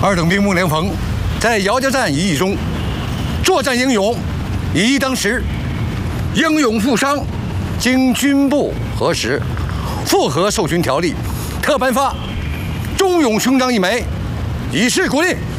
二等兵木连逢在姚家战一役中作战英勇，以一当十，英勇负伤，经军部核实，复核授勋条例，特颁发忠勇勋章1枚，以示鼓励。